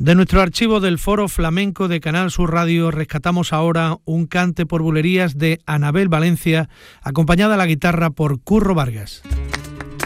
De nuestro archivo del Foro Flamenco de Canal Sur Radio rescatamos ahora un cante por bulerías de Anabel Valencia, acompañada a la guitarra por Curro Vargas.